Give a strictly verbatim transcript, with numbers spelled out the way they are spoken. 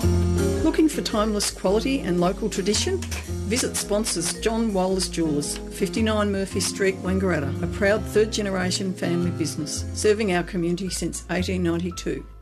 Looking for timeless quality and local tradition? Visit sponsors John Waller's Jewellers, fifty-nine Murphy Street, Wangaratta, a proud third generation family business serving our community since eighteen ninety-two.